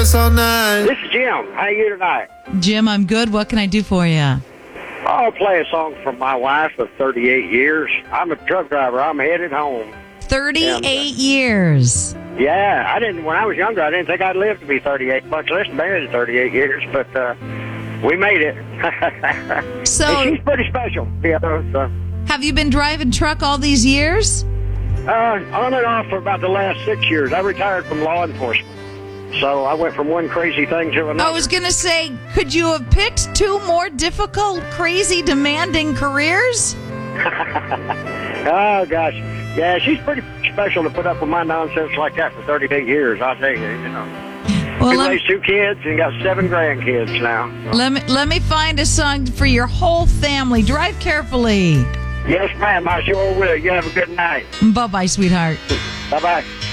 this all night. This is Jim. How are you tonight? Jim, I'm good. What can I do for you? I'll play a song from my wife of 38 years. I'm a truck driver. I'm headed home. 38 years. Yeah, when I was younger, I didn't think I'd live to be 38, much less married 38 years, but we made it. So, and she's pretty special. So. Have you been driving truck all these years? On and off for about the last 6 years. I retired from law enforcement. So I went from one crazy thing to another. I was going to say, could you have picked two more difficult, crazy, demanding careers? Oh, gosh. Yeah, she's pretty special to put up with my nonsense like that for 38 years, I'll tell you, Well, we raised 2 kids and got 7 grandkids now. Let me find a song for your whole family. Drive carefully. Yes, ma'am. I sure will. You have a good night. Bye-bye, sweetheart. Bye-bye.